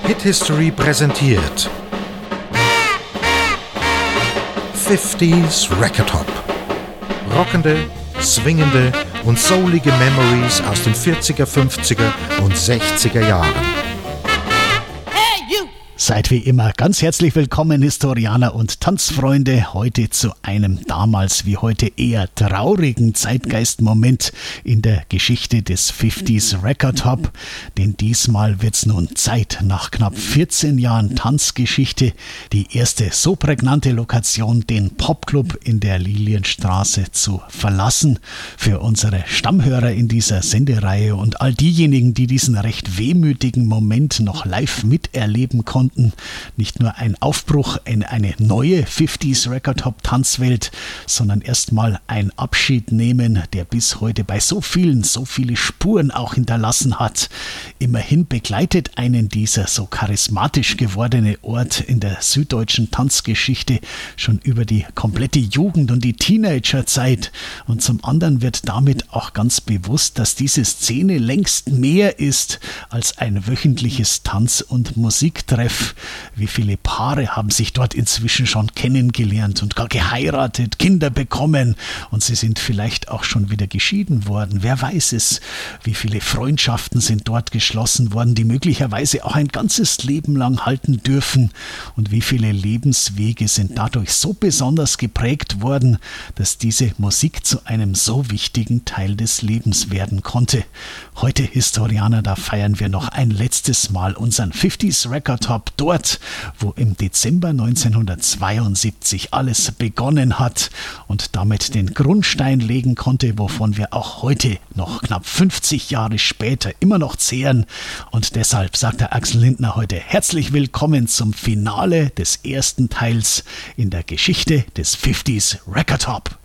Hit History präsentiert 50s Record Hop. Rockende, swingende und soulige Memories aus den 40er, 50er und 60er Jahren. Seid wie immer ganz herzlich willkommen, Historianer und Tanzfreunde, heute zu einem damals wie heute eher traurigen Zeitgeistmoment in der Geschichte des 50s Record Hop, denn diesmal wird's nun Zeit, nach knapp 14 Jahren Tanzgeschichte die erste so prägnante Lokation, den Popclub in der Lilienstraße, zu verlassen. Für unsere Stammhörer in dieser Sendereihe und all diejenigen, die diesen recht wehmütigen Moment noch live miterleben konnten, nicht nur ein Aufbruch in eine neue 50s Record Hop Tanzwelt, sondern erstmal ein Abschied nehmen, der bis heute bei so viele Spuren auch hinterlassen hat. Immerhin begleitet einen dieser so charismatisch gewordene Ort in der süddeutschen Tanzgeschichte schon über die komplette Jugend und die Teenagerzeit. Und zum anderen wird damit auch ganz bewusst, dass diese Szene längst mehr ist als ein wöchentliches Tanz- und Musiktreff. Wie viele Paare haben sich dort inzwischen schon kennengelernt und gar geheiratet, Kinder bekommen, und sie sind vielleicht auch schon wieder geschieden worden. Wer weiß es? Wie viele Freundschaften sind dort geschlossen worden, die möglicherweise auch ein ganzes Leben lang halten dürfen, und wie viele Lebenswege sind dadurch so besonders geprägt worden, dass diese Musik zu einem so wichtigen Teil des Lebens werden konnte. Heute, Historianer, da feiern wir noch ein letztes Mal unseren 50s Record Hop, dort, wo im Dezember 1972 alles begonnen hat und damit den Grundstein legen konnte, wovon wir auch heute noch knapp 50 Jahre später immer noch zehren. Und deshalb sagt der Axel Lindner heute herzlich willkommen zum Finale des ersten Teils in der Geschichte des 50s Record Hop.